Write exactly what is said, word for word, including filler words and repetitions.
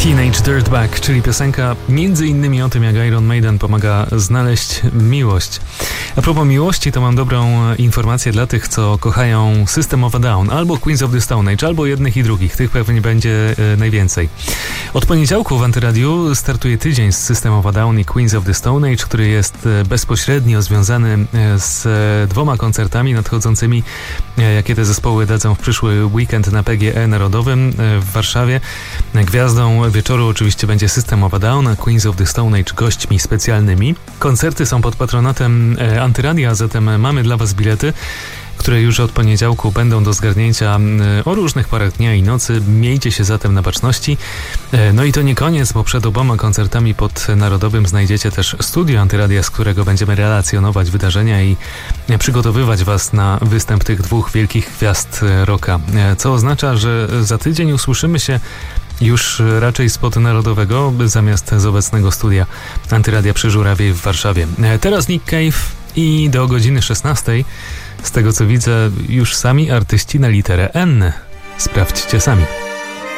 Teenage Dirtbag, czyli piosenka między innymi o tym, jak Iron Maiden pomaga znaleźć miłość. A propos miłości, to mam dobrą informację dla tych, co kochają System of a Down, albo Queens of the Stone Age, albo jednych i drugich. Tych pewnie będzie e, najwięcej. Od poniedziałku w Antyradiu startuje tydzień z System of a Down i Queens of the Stone Age, który jest bezpośrednio związany z dwoma koncertami nadchodzącymi, jakie te zespoły dadzą w przyszły weekend na P G E Narodowym w Warszawie. Gwiazdą wieczoru oczywiście będzie System of a Down, a Queens of the Stone Age gośćmi specjalnymi. Koncerty są pod patronatem Antyradia, a zatem mamy dla Was bilety, które już od poniedziałku będą do zgarnięcia o różnych porach dnia i nocy. Miejcie się zatem na baczności. No i to nie koniec, bo przed oboma koncertami pod Narodowym znajdziecie też studio Antyradia, z którego będziemy relacjonować wydarzenia i przygotowywać Was na występ tych dwóch wielkich gwiazd rocka. Co oznacza, że za tydzień usłyszymy się już raczej spod Narodowego, zamiast z obecnego studia Antyradia przy Żurawie w Warszawie. Teraz Nick Cave i do godziny szesnastej. Z tego co widzę, już sami artyści na literę N. Sprawdźcie sami.